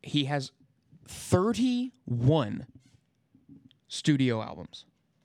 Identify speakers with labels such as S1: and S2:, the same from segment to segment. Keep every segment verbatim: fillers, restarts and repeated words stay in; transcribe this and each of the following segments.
S1: he has thirty-one studio albums.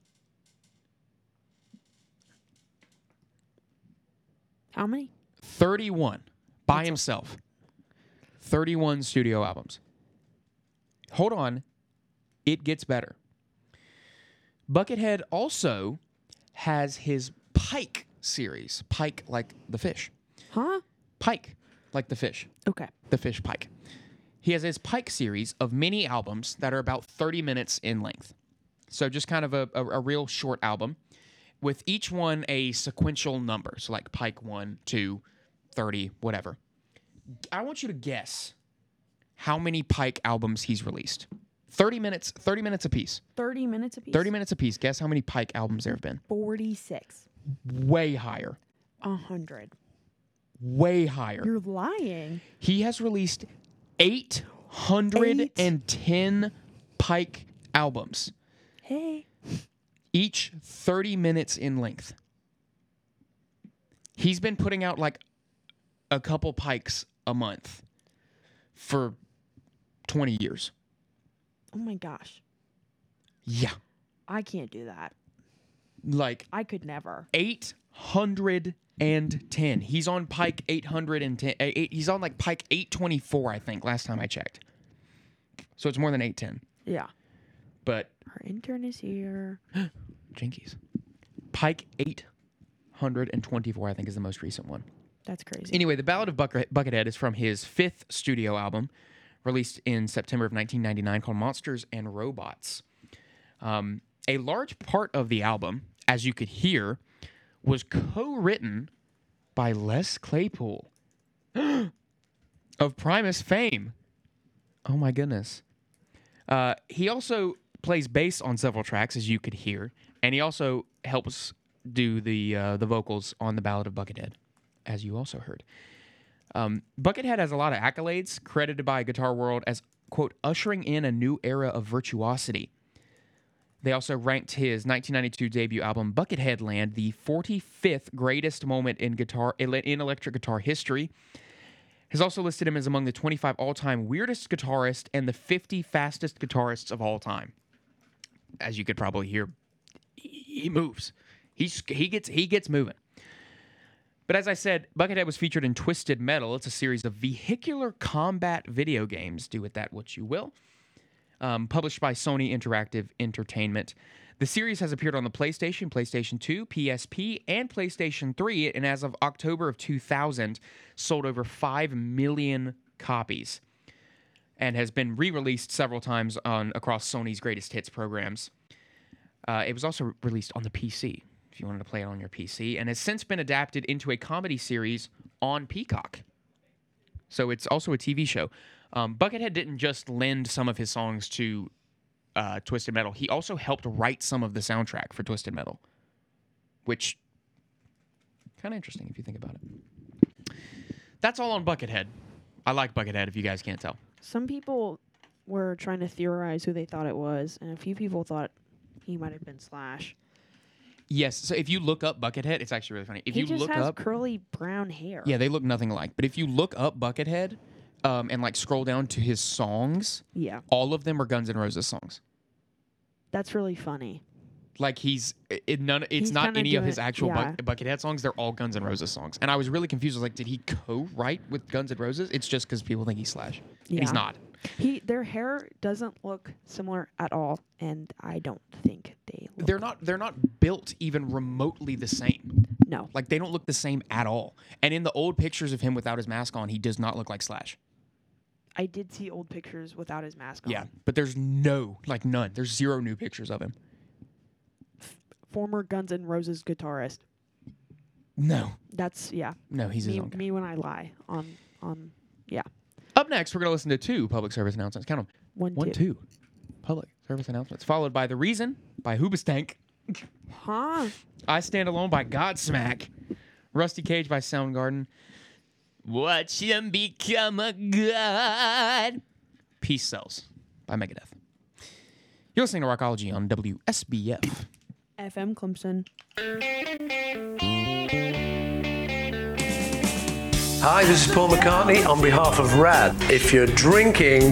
S2: How many?
S1: thirty-one by
S2: That's
S1: himself. thirty-one studio albums. Hold on. It gets better. Buckethead also has his Pike series. Pike like the fish.
S2: Huh?
S1: Pike like the fish.
S2: Okay.
S1: The fish Pike. He has his Pike series of mini albums that are about thirty minutes in length. So just kind of a, a, a real short album with each one a sequential number. So like Pike one, two, thirty, whatever. I want you to guess how many Pike albums he's released. thirty minutes, thirty minutes apiece.
S2: thirty minutes apiece?
S1: thirty minutes apiece. Guess how many Pike albums there have been?
S2: forty-six.
S1: Way higher.
S2: one hundred.
S1: Way higher.
S2: You're lying.
S1: He has released eight hundred ten Pike albums.
S2: Hey.
S1: Each thirty minutes in length. He's been putting out like a couple Pikes a month for twenty years.
S2: Oh my gosh.
S1: Yeah.
S2: I can't do that.
S1: Like
S2: I could never.
S1: eight hundred ten. He's on Pike eight hundred ten. Eight, he's on like Pike eight twenty-four, I think, last time I checked. So it's more than eight ten.
S2: Yeah.
S1: But
S2: Our intern is here.
S1: Jinkies. Pike eight hundred twenty-four, I think, is the most recent one.
S2: That's crazy.
S1: Anyway, The Ballad of Bucket- Buckethead is from his fifth studio album, released in September of nineteen ninety-nine, called Monsters and Robots. Um, a large part of the album, as you could hear, was co-written by Les Claypool of Primus fame. Oh my goodness. Uh, he also plays bass on several tracks, as you could hear, and he also helps do the uh, the vocals on The Ballad of Buckethead, as you also heard. Um, Buckethead has a lot of accolades, credited by Guitar World as, quote, ushering in a new era of virtuosity. They also ranked his nineteen ninety-two debut album, Buckethead Land, the forty-fifth greatest moment in guitar in electric guitar history. Has also listed him as among the twenty-five all-time weirdest guitarists and the fifty fastest guitarists of all time. As you could probably hear, he moves. He's, he gets he gets moving. But as I said, Buckethead was featured in Twisted Metal. It's a series of vehicular combat video games. Do with that what you will. Um, published by Sony Interactive Entertainment. The series has appeared on the PlayStation, PlayStation two, P S P, and PlayStation three, and as of October of two thousand, sold over five million copies, and has been re-released several times on across Sony's greatest hits programs. Uh, it was also released on the P C, if you wanted to play it on your P C, and has since been adapted into a comedy series on Peacock. So it's also a T V show. Um, Buckethead didn't just lend some of his songs to uh, Twisted Metal. He also helped write some of the soundtrack for Twisted Metal, which kind of interesting if you think about it. That's all on Buckethead. I like Buckethead, if you guys can't tell.
S2: Some people were trying to theorize who they thought it was, and a few people thought he might have been Slash.
S1: Yes, so if you look up Buckethead, it's actually really funny. If
S2: he
S1: you
S2: just
S1: look
S2: has
S1: up,
S2: curly brown hair.
S1: yeah, they look nothing alike. But if you look up Buckethead um, and like scroll down to his songs,
S2: Yeah.
S1: all of them are Guns N' Roses songs.
S2: That's really funny.
S1: Like he's it none. It's
S2: He's
S1: not
S2: kinda
S1: any of his
S2: doing-
S1: actual
S2: yeah.
S1: Buck, Buckethead songs. They're all Guns N' Roses songs. And I was really confused. I was like, did he co-write with Guns N' Roses? It's just because people think he's Slash. And he's
S2: Yeah.
S1: not.
S2: He their hair doesn't look similar at all, and I don't think they look
S1: They're not. They're not built even remotely the same.
S2: no.
S1: Like they don't look the same at all. And in the old pictures of him without his mask on, he does not look like Slash.
S2: I did see old pictures without his mask on.
S1: Yeah, but there's no, like none. There's zero new pictures of him.
S2: Former Guns N' Roses guitarist.
S1: No,
S2: That's yeah.
S1: no, he's his
S2: Me,
S1: own guy.
S2: me when I lie on on yeah.
S1: Up next, we're going to listen to two public service announcements. Count them.
S2: One,
S1: One,
S2: two.
S1: two public service announcements, followed by The Reason by Hoobastank.
S2: Huh?
S1: I Stand Alone by Godsmack. Rusty Cage by Soundgarden. Watch him become a god. Peace Cells by Megadeth. You're listening to Rockology on W S B F.
S2: F M Clemson.
S3: Hi, this is Paul McCartney on behalf of RAD. If you're drinking,